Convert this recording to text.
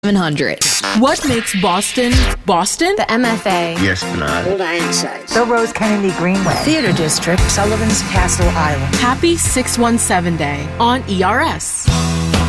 700. What makes Boston, Boston? The MFA. The Esplanade. Old Ironsides. The Rose Kennedy Greenway. Theater District. Sullivan's Castle Island. Happy 617 Day on ERS.